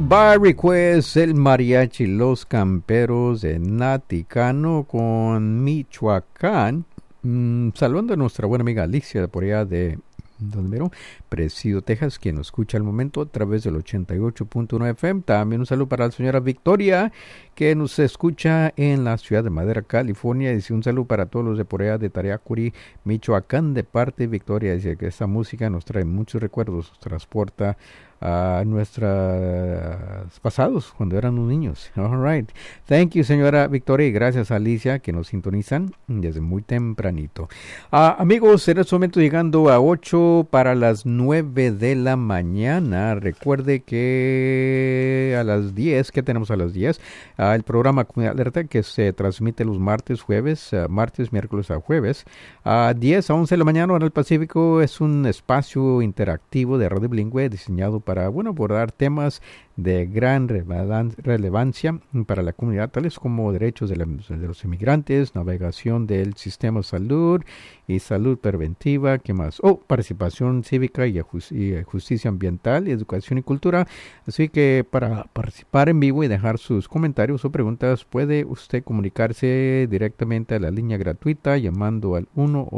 by request, el mariachi Los Camperos de Naticano con Michoacán. Saludando a nuestra buena amiga Alicia por allá de Presidio, Texas, quien nos escucha al momento a través del 88.1 FM. También un saludo para la señora Victoria, que nos escucha en la ciudad de Madera, California. Dice un saludo para todos los de por allá de Tariacuri, Michoacán, de parte de Victoria. Dice que esta música nos trae muchos recuerdos, nos transporta a nuestros pasados cuando éramos niños. All right. Thank you, señora Victoria, y gracias a Alicia que nos sintonizan desde muy tempranito. Amigos, en este momento llegando a 8 para las 9 de la mañana. Recuerde que a las 10, ¿qué tenemos a las 10? El programa Comunidad Alerta, que se transmite los martes, miércoles a jueves. A 10 a 11 de la mañana en el Pacífico es un espacio interactivo de radio bilingüe diseñado para, abordar temas de gran relevancia para la comunidad, tales como derechos de los inmigrantes, navegación del sistema de salud y salud preventiva, ¿qué más? Participación cívica y justicia ambiental, educación y cultura. Así que para participar en vivo y dejar sus comentarios o preguntas, puede usted comunicarse directamente a la línea gratuita llamando al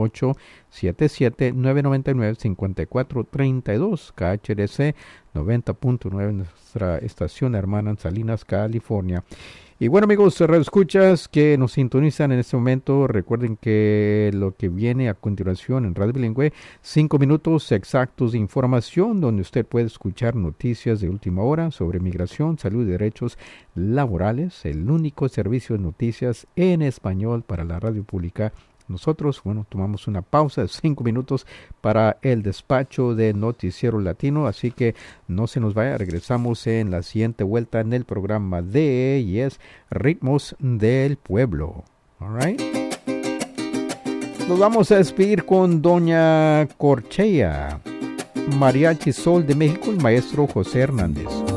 1-877-999-5432, KHRC 90.9, nuestra estación hermana en Salinas, California. Y bueno, amigos, radioescuchas que nos sintonizan en este momento, recuerden que lo que viene a continuación en Radio Bilingüe, 5 minutos exactos de información donde usted puede escuchar noticias de última hora sobre migración, salud y derechos laborales, el único servicio de noticias en español para la radio pública. Nosotros, tomamos una pausa de 5 minutos para el despacho de Noticiero Latino, así que no se nos vaya, regresamos en la siguiente vuelta en el programa de Ritmos del Pueblo. All right. Nos vamos a despedir con Doña Corchea, Mariachi Sol de México, el maestro José Hernández.